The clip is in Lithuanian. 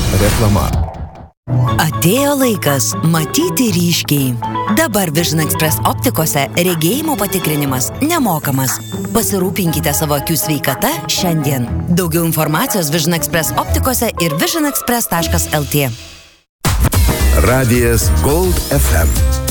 Reklama. Atėjo laikas matyti ryškiai. Dabar Vision Express optikose regėjimo patikrinimas nemokamas. Pasirūpinkite savo akių sveikata šiandien. Daugiau informacijos Vision Express optikose ir visionexpress.lt. Radijas Gold FM.